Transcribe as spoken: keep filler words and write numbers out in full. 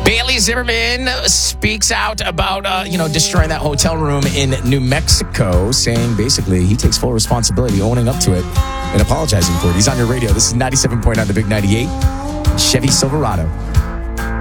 Bailey Zimmerman speaks out about, uh, you know, destroying that hotel room in New Mexico, saying basically he takes full responsibility, owning up to it and apologizing for it. He's on your radio. This is ninety-seven point nine, the Big ninety-eight, Chevy Silverado.